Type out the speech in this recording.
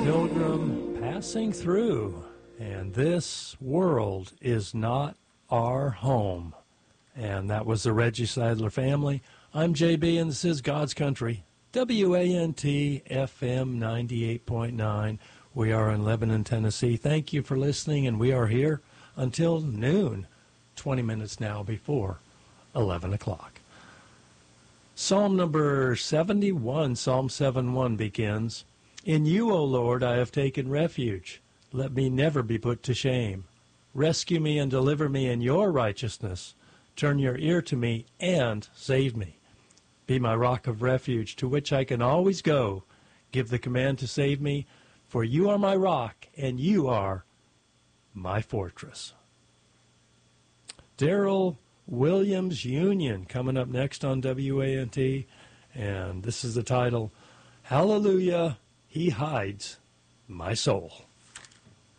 pilgrim passing through, and this world is not our home. And that was the Reggie Sadler family. I'm JB, and this is God's Country, WANT FM 98.9. We are in Lebanon, Tennessee. Thank you for listening, and we are here until noon, 20 minutes now before 11 o'clock. Psalm number 71, Psalm 71 begins, "In you, O Lord, I have taken refuge. Let me never be put to shame. Rescue me and deliver me in your righteousness. Turn your ear to me and save me. Be my rock of refuge to which I can always go. Give the command to save me, for you are my rock and you are my fortress." Daryl Williams Union coming up next on WANT, and this is the title, "Hallelujah, He Hides My Soul."